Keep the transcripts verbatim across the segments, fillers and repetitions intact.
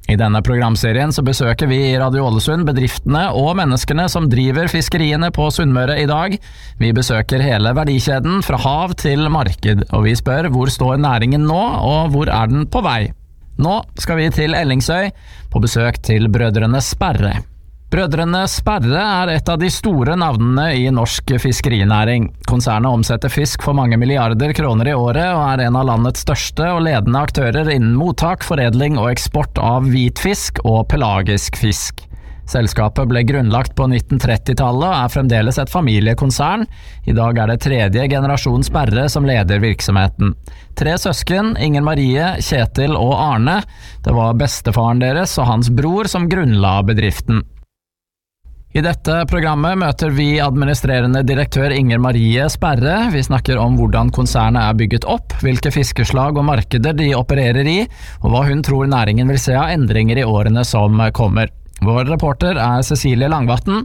I denne programserien så besøker vi i Radio Ålesund bedriftene og menneskene som driver fiskeriene på Sunnmøre i dag. Vi besøker hele verdikjeden fra hav til marked, og vi spør hvor står næringen nå, og hvor er den på vei? Nå skal vi til Ellingsøy, på besøk til Brødrene Sperre. Brødrene Sperre er et av de store navnene i norsk fiskerinæring. Konsernet omsetter fisk for mange milliarder kroner i året, og er en av landets største og ledende aktører innen mottak, foredling og eksport av hvitfisk og pelagisk fisk. Selskapet ble grunnlagt på nitten trettitallet og er fremdeles et familiekonsern. I dag er det tredje generasjon Sperre som leder virksomheten. Tre søsken, Inger Marie, Kjetil og Arne. Det var bestefaren deres og hans bror som grunnla bedriften. I dette programmet møter vi administrerende direktør Inger Marie Sperre. Vi snakker om hvordan konsernet er bygget opp, hvilke fiskeslag og markeder de opererer i, og hva hun tror næringen vil se av endringer i årene som kommer. Vår reporter er Cecilie Langvatn.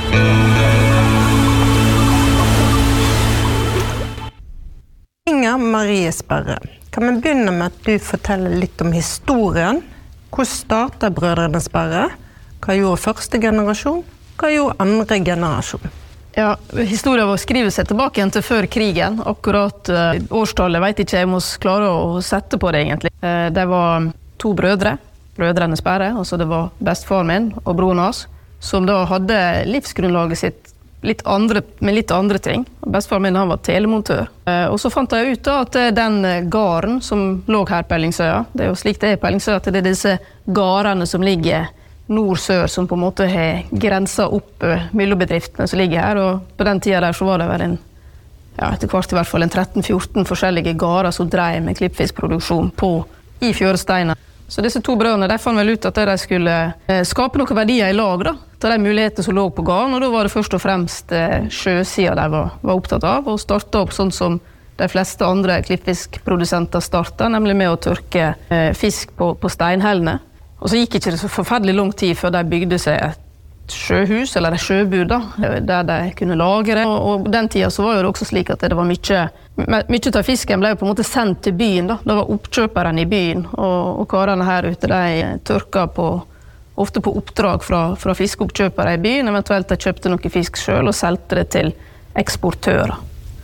Inger Marie Sperre, kan vi begynne med at du forteller litt om historien? Hvordan startet Brødrene Sperre? Hva gjorde første generasjon? Hva gjorde andre generasjon? Ja, historien vår skriver seg tilbake igjen til før krigen. Akkurat uh, årstallet vet ikke jeg må klare å sette på det egentlig. Uh, det var to brødre, Brødrene Sperre, altså det var bestefaren min og broren hans, som da hadde livsgrunnlaget sitt litt andre, med litt andre ting. Bestefaren min han var telemontør. Uh, og så fant jeg ut da at den garen som lå her på Ellingsøya, det er jo slik det er på Ellingsøya, at det er disse garene som ligger nord-sør som på en måte har grenset opp mellom bedriftene som ligger her, og på den tiden der så var det vel en, ja, etter hvert i hvert fall en tretten fjorten forskjellige garer som drev med klippfiskproduksjon på i Fjøresteina. Så disse to brødrene, de fant vel ut at de skulle eh, skape noen verdier i lag da, til de mulighetene som lå på garen, og da var det først og fremst eh, sjøsiden de var, var opptatt av, og startet opp sånn som de fleste andre klippfiskprodusenter startet, nemlig med å tørke eh, fisk på, på steinhellene. Og så gikk ikke det så forferdelig lang tid før de bygde seg et sjøhus, eller et sjøbud da, der de kunne lagre. Og, og den tiden så var jo det også slik at det var mye, mye av fisken ble jo på en måte sendt til byen da. Det var oppkjøperen i byen, og, og karene her ute, de tørka på, ofte på oppdrag fra, fra fiskeoppkjøpere i byen, eventuelt de kjøpte noe fisk selv og solgte det til eksportører.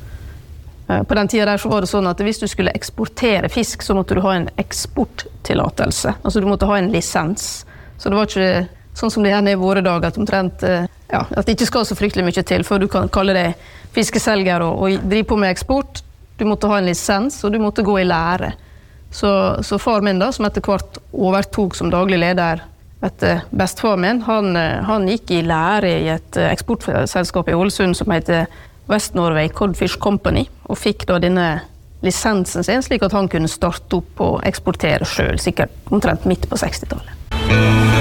På den tiden der så var det sånn at hvis du skulle eksportere fisk, så måtte du ha en eksporttillatelse. Altså du måtte ha en lisens. Så det var ikke sånn som det her i våre dager, at, omtrent, ja, at det ikke skal så fryktelig mye til, for du kan kalle det fiskeselger og, og drive på med eksport. Du måtte ha en lisens, og du måtte gå i lære. Så, så far min da, som etter hvert overtok som daglig leder etter bestefar min, han, han gikk i lære i et eksportselskap i Ålesund som heter West Norway Codfish Company, og fikk da denne lisensen sin, slik at han kunne starte opp og eksportere selv, sikkert omtrent midt på sekstitallet.